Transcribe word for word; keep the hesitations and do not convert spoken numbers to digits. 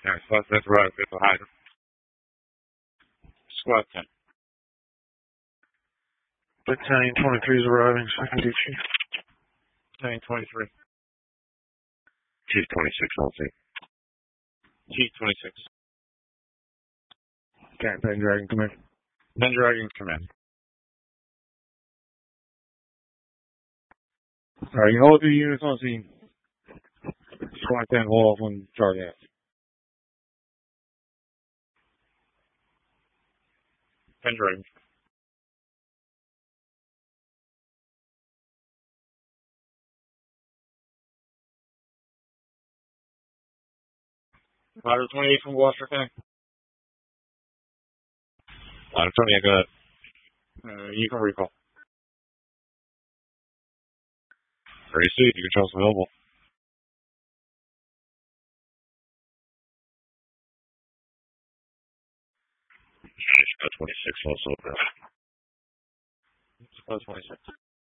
Yeah, so that's, that's right. That's a hydra. Squad ten. Battalion twenty-three is arriving, second D Chief. Battalion twenty-three. Chief twenty-six, I'll see. Chief twenty-six. Okay, Pendragon Command. Pendragon Command. Alright, all of your units on scene. Squad ten, hold off on Charlie F. Pendragon. Ladder twenty-eight from Gloucester County. Ladder twenty, I got it. Uh, you can recall. Ready to see if you can tell us available. Squad twenty-six also available. Squad twenty-six.